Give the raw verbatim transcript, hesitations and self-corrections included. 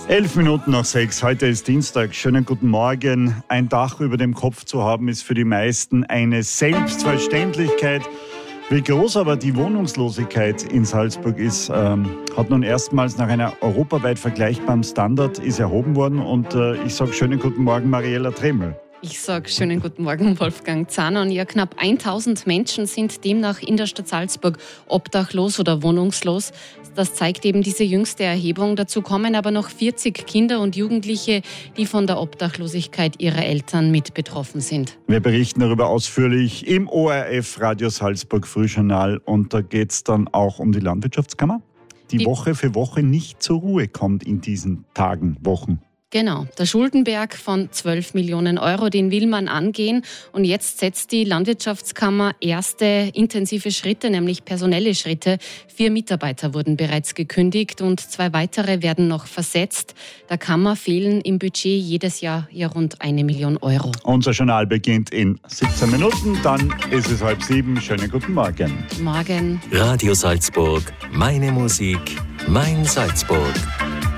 Elf Minuten nach sechs, heute ist Dienstag. Schönen guten Morgen. Ein Dach über dem Kopf zu haben, ist für die meisten eine Selbstverständlichkeit. Wie groß aber die Wohnungslosigkeit in Salzburg ist, ähm, hat nun erstmals nach einer europaweit vergleichbaren Standard ist erhoben worden. Und äh, ich sage schönen guten Morgen, Mariella Tremel. Ich sage schönen guten Morgen, Wolfgang Zahner. Ja, knapp tausend Menschen sind demnach in der Stadt Salzburg obdachlos oder wohnungslos. Das zeigt eben diese jüngste Erhebung. Dazu kommen aber noch vierzig Kinder und Jugendliche, die von der Obdachlosigkeit ihrer Eltern mit betroffen sind. Wir berichten darüber ausführlich im O R F Radio Salzburg Frühjournal. Und da geht es dann auch um die Landwirtschaftskammer, die, die Woche für Woche nicht zur Ruhe kommt in diesen Tagen, Wochen. Genau, der Schuldenberg von zwölf Millionen Euro, den will man angehen. Und jetzt setzt die Landwirtschaftskammer erste intensive Schritte, nämlich personelle Schritte. Vier Mitarbeiter wurden bereits gekündigt und zwei weitere werden noch versetzt. Der Kammer fehlen im Budget jedes Jahr ja rund eine Million Euro. Unser Journal beginnt in siebzehn Minuten, dann ist es halb sieben. Schönen guten Morgen. Morgen. Radio Salzburg, meine Musik, mein Salzburg.